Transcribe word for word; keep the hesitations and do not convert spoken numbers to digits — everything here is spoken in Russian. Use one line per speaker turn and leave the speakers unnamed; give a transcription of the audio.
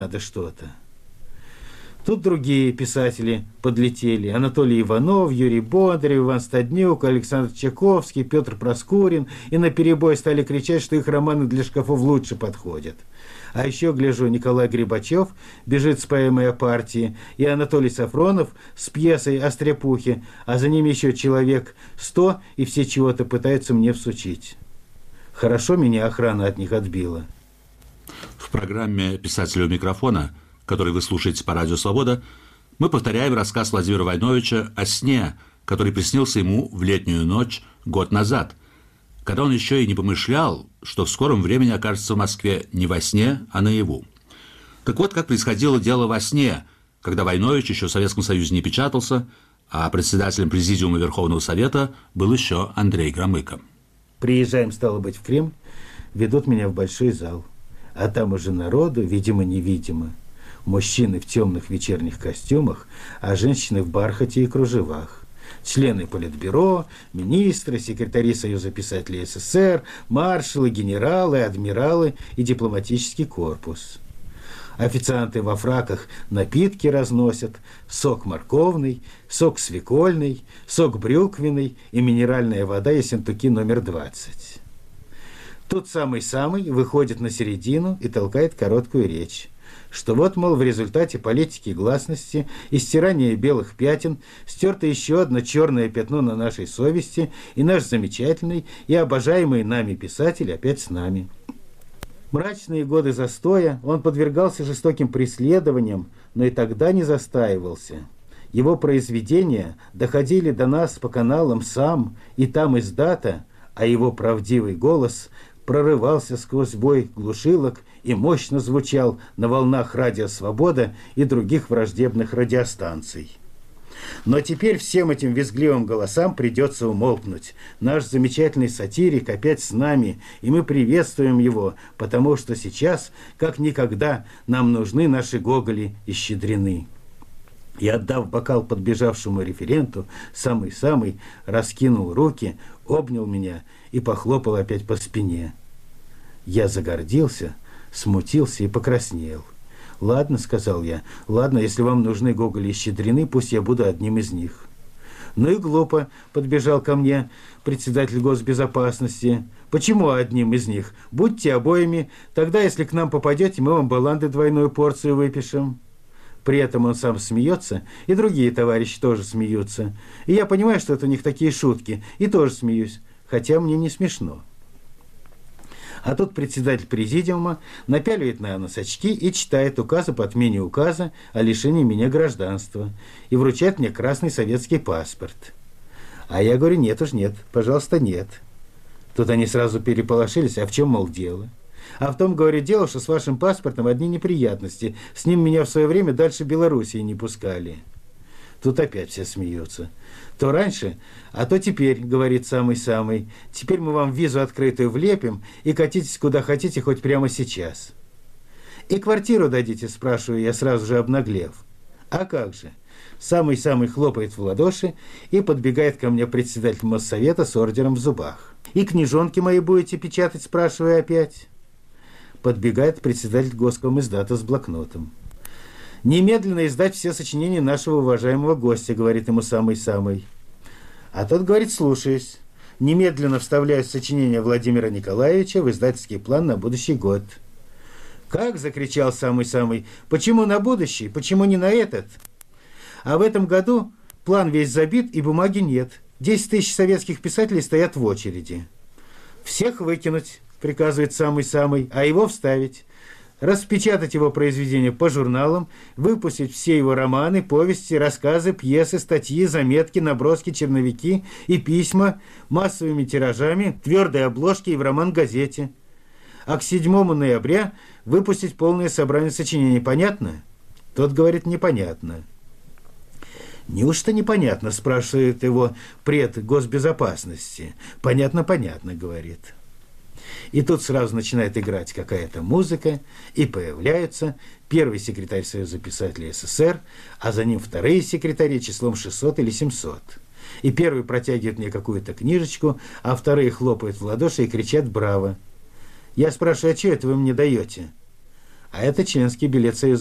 надо что-то. Тут другие писатели подлетели. Анатолий Иванов, Юрий Бондарев, Иван Стаднюк, Александр Чайковский, Петр Проскурин. И наперебой стали кричать, что их романы для шкафов лучше подходят. А еще, гляжу, Николай Грибачев бежит с поэмой о партии, и Анатолий Сафронов с пьесой о стряпухе, а за ними еще человек сто, и все чего-то пытаются мне всучить. Хорошо меня охрана от них отбила.
В программе «Писателю микрофона», который вы слушаете по радио «Свобода», мы повторяем рассказ Владимира Войновича о сне, который приснился ему в летнюю ночь год назад, когда он еще и не помышлял, что в скором времени окажется в Москве не во сне, а наяву. Так вот, как происходило дело во сне, когда Войнович еще в Советском Союзе не печатался, а председателем Президиума Верховного Совета был еще Андрей Громыко.
Приезжаем, стало быть, в Кремль, ведут меня в большой зал. А там уже народу, видимо-невидимо. Мужчины в темных вечерних костюмах, а женщины в бархате и кружевах. Члены Политбюро, министры, секретари Союза писателей СССР, маршалы, генералы, адмиралы и дипломатический корпус. Официанты во фраках напитки разносят: сок морковный, сок свекольный, сок брюквенный и минеральная вода Ессентуки номер двадцать. Тут самый-самый выходит на середину и толкает короткую речь, что вот, мол, в результате политики гласности и стирания белых пятен стерто еще одно черное пятно на нашей совести, и наш замечательный и обожаемый нами писатель опять с нами. Мрачные годы застоя он подвергался жестоким преследованиям, но и тогда не застаивался. Его произведения доходили до нас по каналам САМ и там издата, а его правдивый голос прорывался сквозь бой глушилок и мощно звучал на волнах радио «Свобода» и других враждебных радиостанций. Но теперь всем этим визгливым голосам придется умолкнуть. Наш замечательный сатирик опять с нами, и мы приветствуем его, потому что сейчас, как никогда, нам нужны наши Гоголи и Щедрины. И, отдав бокал подбежавшему референту, самый-самый раскинул руки, обнял меня и похлопал опять по спине. Я загордился, смутился и покраснел. «Ладно», — сказал я, — «ладно, если вам нужны Гоголи и Щедрины, пусть я буду одним из них». «Ну и глупо», — подбежал ко мне председатель госбезопасности. «Почему одним из них? Будьте обоими, тогда, если к нам попадете, мы вам баланды двойную порцию выпишем». При этом он сам смеется, и другие товарищи тоже смеются. И я понимаю, что это у них такие шутки, и тоже смеюсь, хотя мне не смешно. А тут председатель президиума напяливает на нос очки и читает указ об отмене указа о лишении меня гражданства и вручает мне красный советский паспорт. А я говорю: нет уж, нет, пожалуйста, нет. Тут они сразу переполошились: а в чем, мол, дело? А в том, говорю, дело, что с вашим паспортом одни неприятности. С ним меня в свое время дальше Белоруссии не пускали. Тут опять все смеются. То раньше, а то теперь, говорит самый-самый. Теперь мы вам визу открытую влепим и катитесь куда хотите, хоть прямо сейчас. И квартиру дадите, спрашиваю я, сразу же обнаглев. А как же? Самый-самый хлопает в ладоши, и подбегает ко мне председатель Моссовета с ордером в зубах. И книжонки мои будете печатать, спрашиваю опять. Подбегает председатель Госкомиздата с блокнотом. «Немедленно издать все сочинения нашего уважаемого гостя», — говорит ему самый-самый. А тот говорит: слушаюсь. Немедленно вставляю сочинение Владимира Николаевича в издательский план на будущий год. «Как?» — закричал самый-самый. «Почему на будущий? Почему не на этот?» А в этом году план весь забит, и бумаги нет. Десять тысяч советских писателей стоят в очереди. «Всех выкинуть», — приказывает самый-самый, — «а его вставить. Распечатать его произведения по журналам, выпустить все его романы, повести, рассказы, пьесы, статьи, заметки, наброски, черновики и письма массовыми тиражами, твердой обложки и в роман-газете. А к седьмому ноября выпустить полное собрание сочинений. Понятно?» Тот говорит: непонятно. «Неужто непонятно?» – спрашивает его пред госбезопасности. «Понятно, понятно», – говорит. И тут сразу начинает играть какая-то музыка, и появляются первый секретарь Союза писателей СССР, а за ним вторые секретари числом шестьсот или семьсот. И первый протягивает мне какую-то книжечку, а вторые хлопают в ладоши и кричат «Браво!». Я спрашиваю: а что это вы мне даете? А это членский билет Союза